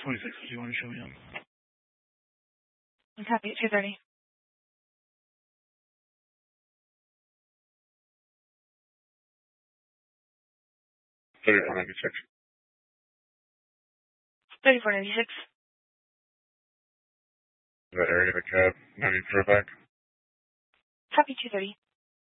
26, what do you want to show me on? Copy at 2:30. 3496. 3496. That area of the cab, no need for a back. Copy 2:30.